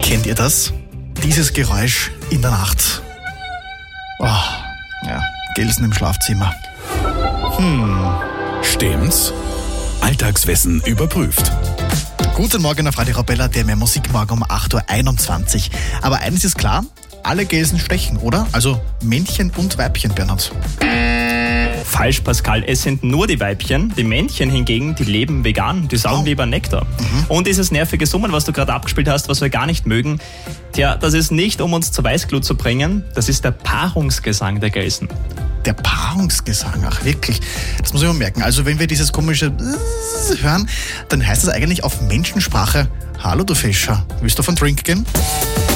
Kennt ihr das? Dieses Geräusch in der Nacht. Oh, ja, Gelsen im Schlafzimmer. Stimmt's? Alltagswissen überprüft. Guten Morgen auf Radio Arabella, der mehr Musikmorgen um 8.21 Uhr. Aber eines ist klar, alle Gelsen stechen, oder? Also Männchen und Weibchen, Bernhard. Falsch, Pascal. Es sind nur die Weibchen. Die Männchen hingegen, die leben vegan. Die saugen lieber Nektar. Und dieses nervige Summen, was du gerade abgespielt hast, was wir gar nicht mögen, tja, das ist nicht, um uns zur Weißglut zu bringen. Das ist der Paarungsgesang der Gelsen. Der Paarungsgesang, ach wirklich. Das muss ich mal merken. Also wenn wir dieses komische hören, dann heißt das eigentlich auf Menschensprache: Hallo du Fischer, willst du auf einen Drink gehen?